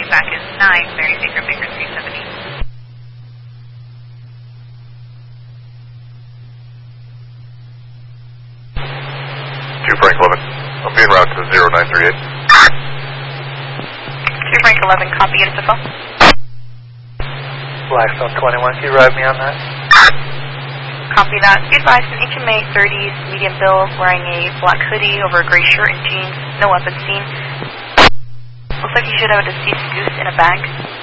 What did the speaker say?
back is 9, Mary Baker, Baker 370. 2 Frank 11. I'm being routed to 0938. 2 Frank 11, copy, units to phone. Blackstone 21, can you ride me on that? Copy that. Be advised, an HMA 30s, medium build, wearing a black hoodie over a gray shirt and jeans, no weapons seen. Looks like you should have a deceased goose in a bag.